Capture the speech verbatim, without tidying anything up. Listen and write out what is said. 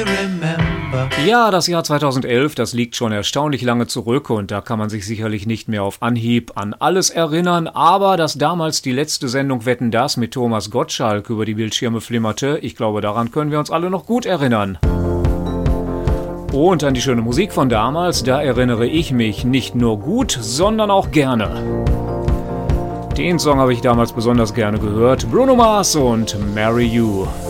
Ja, das Jahr zweitausendelf, das liegt schon erstaunlich lange zurück und da kann man sich sicherlich nicht mehr auf Anhieb an alles erinnern, aber dass damals die letzte Sendung Wetten, dass mit Thomas Gottschalk über die Bildschirme flimmerte, ich glaube, daran können wir uns alle noch gut erinnern. Und an die schöne Musik von damals, da erinnere ich mich nicht nur gut, sondern auch gerne. Den Song habe ich damals besonders gerne gehört, Bruno Mars und Marry You.